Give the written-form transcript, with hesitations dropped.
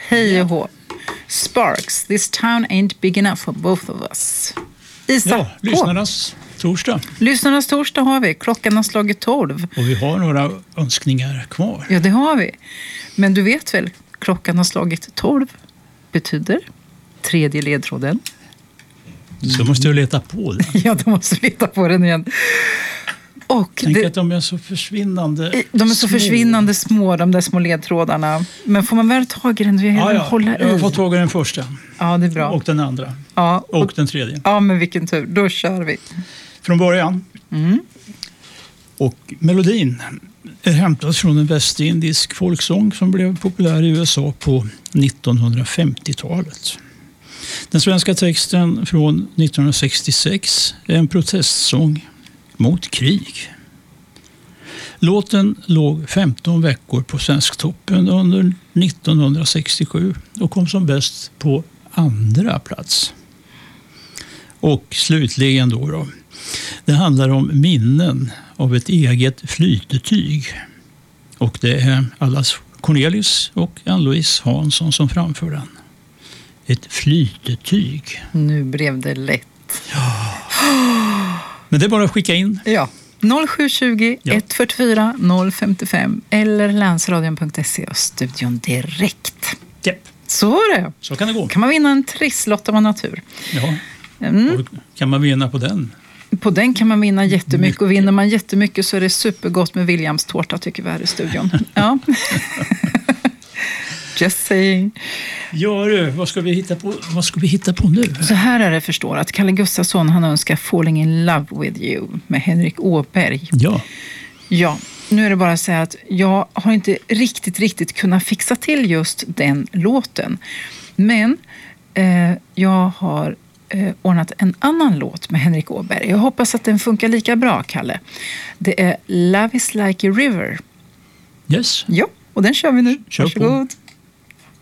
Hej och hå. Sparks, this town ain't big enough for both of us. Isa, ja, lyssnarnas torsdag. Lyssnarnas torsdag har vi. Klockan har slagit 12. Och vi har några önskningar kvar. Ja, det har vi. Men du vet väl, klockan har slagit 12 betyder tredje ledtråden. Så måste jag leta på den. Ja, du måste leta på den igen. Och tänk att de är så försvinnande De är så försvinnande små, de där små ledtrådarna. Men får man väl tag i den? Jag har fått tag i den första. Ja, det är bra. Och den andra. Ja, och den tredje. Ja, men vilken tur. Då kör vi. Från början. Och melodin är hämtad från en västindisk folksång som blev populär i USA på 1950-talet. Den svenska texten från 1966 är en protestsång mot krig. Låten låg 15 veckor på Svensktoppen under 1967 och kom som bäst på andra plats. Och slutligen då. Det handlar om minnen av ett eget flytetyg. Och det är Allas Cornelis och Ann-Louise Hansson som framför den. Ett flytetyg. Nu blev det lätt. Ja. Men det är bara att skicka in. Ja. 0720 144 055 eller länsradion.se och studion direkt. Yep. Så är det. Så kan det gå. Kan man vinna en trisslott av natur. Ja. Och kan man vinna på den? På den kan man vinna jättemycket. Och vinner man jättemycket så är det supergott med Williams tårta, tycker vi här i studion. Ja. Just saying. Ja du, vad ska vi hitta på nu? Så här är det, förstår att Kalle Gustafsson, han önskar Falling in Love with You med Henrik Åberg. Ja. Ja, nu är det bara att säga att jag har inte riktigt kunnat fixa till just den låten. Men jag har ordnat en annan låt med Henrik Åberg. Jag hoppas att den funkar lika bra, Kalle. Det är Love is like a river. Yes. Ja, och den kör vi nu. Kör Varsågod. på.